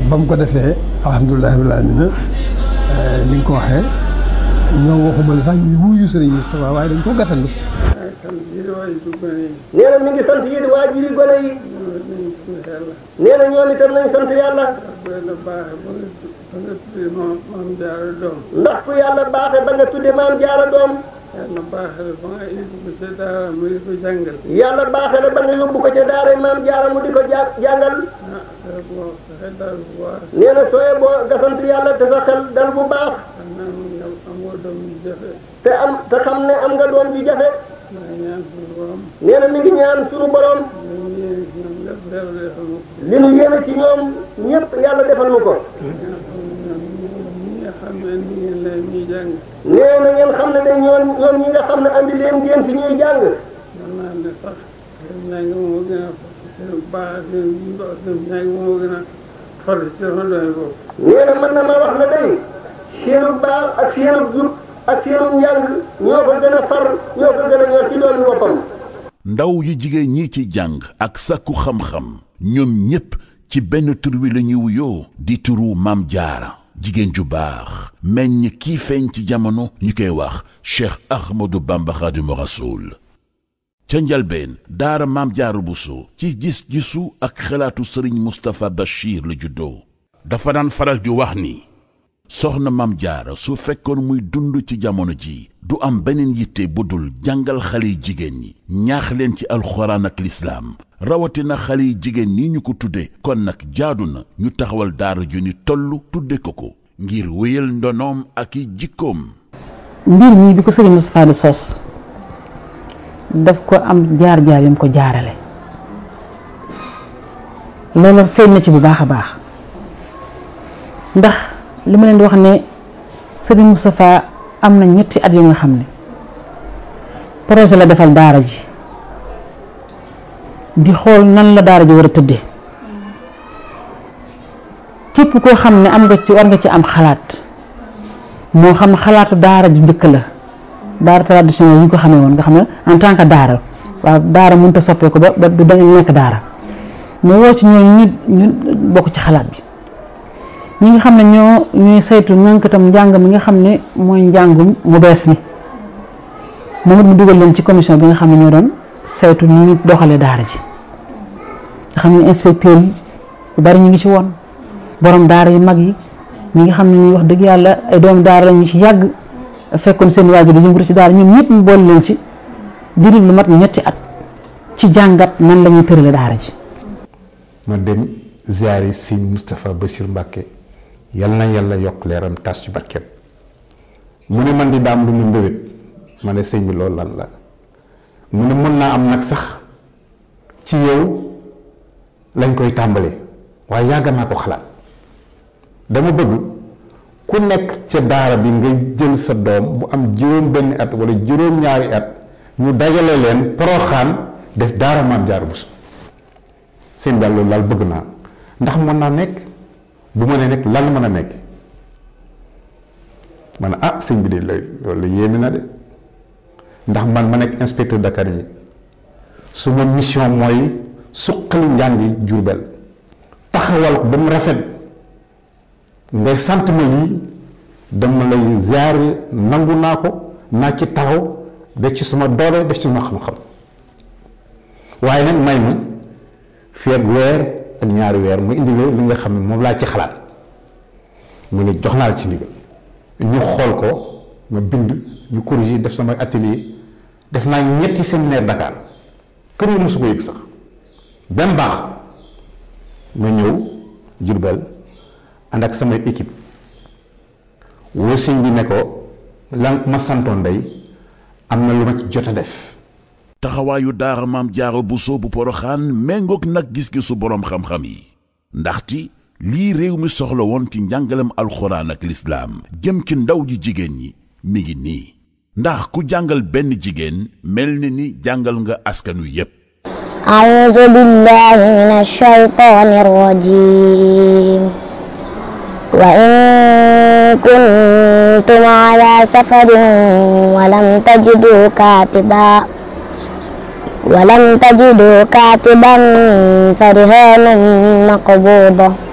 ba mu ko defee alhamdulilah rabbil alamin ni nga ko waxee ñoom waxuma la sax ñu wuyu sëriñ Moustapha waaye dañ ko gàttandu. nee na mi ngi sant yéen waajuri gone yi. nee na ñoom itam nañ sant yàlla. ndax ku yàlla baaxee ba nga tudde maam jaara doom. yàlla baaxee la ba nga yóbbu ko ca daara mu di ko jàngal. yàlla baaxee la ba nga yóbbu ko ca daara maam jaara mu di ko jàngal. nee na sooy boo nga sant yàlla te sa xel dal bu baax. te xam ne am nga doom ju jafe. nee na mi ngi ñaan sunu borom. li nu yéene ci ñoom ñëpp yàlla defal nu ko. nee na ngeen xam ne de ñoom ñi nga xam ne andi leen ngeen fi ñuy jàng. nee na mën na ma wax ne day seenu baax ak seenu jub ak seenu njàng ñoo ko gën a far ñoo ko gën a ñor ci doomi boppam. ndaw yu jigéen ñi ci jàng ak sàkku xam-xam ñoom ñépp ci benn tur wi la ñuy wuyoo di turu Maam Jaara jigéen ju baax meññ kii feeñ ci jamono ñu koy wax Cheikh Ahmadou Bamba Khadimu Rasoul ca njalbeen daara Maam Jaara Buso ci gis-gisu ak xalaatu Sëriñ Moustapha Bachir la juddoo dafa daan faral di wax ni soxna Maam Jaara su fekkoon muy dund ci jamono ji du am beneen yitte bu dul jàngal xale yi jigéen ñi ñaax leen ci alxuraan ak lislaam rawatina xale yi jigéen ñi ñu ko tudde kon nag jaadu na ñu taxawal daara ju ni toll tudde ko ngir wéyal ndonoom ak i jikkoom. mbir mi bi ko Sëriñ Moustapha di sos daf ko am jaar-jaar yam ko jaarale loolu feeñ na ci bu baax a baax ndax li ma leen di wax ne Sëriñ Moustapha am na ñetti at yu nga xam ne projet la defal daara ji di xool nan la daara ji war a tëddee képp koo xam ne war nga ci am xalaat moo xam xalaatu daara ju njëkk la daara traditionnel yi ñu ko xamee woon nga xam ne en tant que daara waaw daara mënut a soppee ko ba du nekk daara mais woo ci ñooñu ñu bokk ci xalaat bi ñi nga xam ne ñooy saytu nankatam njàng mi nga xam ne mooy njàngum mu bees mi moom it mu dugal leen ci commission bi nga xam ne ñoo doon saytu ni ñu doxalee daara ji nga xam ne inspecteur yi yu bari ñu ngi ci woon borom daara yu mag yi ñi nga xam ne ñu wax dëgg yàlla ay doomu daara la ñu ci yàgg fekkoon seen waajur di yëngatu ci daara ñoom ñëpp mu boole leen ci diiru lu mat ñetti at ci jàngat nan la ñuy tërale daara ji. ma dem ziyaari Sëñ Moustapha Bassirou Mbacké yal na yàlla yokk leeram tas ci barkeem mu ne man di daam lu mu mbébét ma ne sëñ bi loolu lan la mu ne mën naa am nag sax ci yow lañ koy tàmbalee waaye yàgg naa ko xalaat dama bëgg ku nekk ca daara bi nga jël sa doom bu am juróom benn at wala juróom ñaari at ñu dajale leen Poroxaan def daara Maam Jaara Buso seen daal loolu daal bëgg naa ndax mën naa nekk bu ma nee nekk lan mën a nekk ma ne ah sëñ bi de loolu yéeme na de ndax man ma nekk inspecteur d'académie su ma mission mooy suqali njàngi Jurbel taxawal ko ba mu rafet ngay sant ma lii dama lay ziar nangu naa ko naa ci taxaw def ci suma doole def ci suma xam-xam waaye nag may ma fii ak weer ak ñaari weer mu indi li nga xam ne moom laa ci xalaat mu ne jox naa la ci ndigal ñu xool ko ma bind ñu corriger def sama atelier def naa ñetti séminaire Dakar kër yi mosu ko yëg sax benn baax ma ñëw Jurbel ànd ak samay équipe woo sëñ bi ne ko lan ma santoon day am na lu ma ci jot a def. taxawaayu daara Maam Jaara Buso bu Poroxaan méngoog nag gis-gisu boroom xam-xam yi ndaxte lii réew mi soxla woon ci njàngalem alxuraan ak lislaam jëm ci ndaw ji jigéen ñi mi ngi nii ndax ku jàngal benn jigéen mel ni jàngal nga askan wi yépp. a'uuzu billaahi mina shaytaani rajiim wa in kuntum alaa safarin wa lam tajidu kaatiban fa rihaanun maqbuuda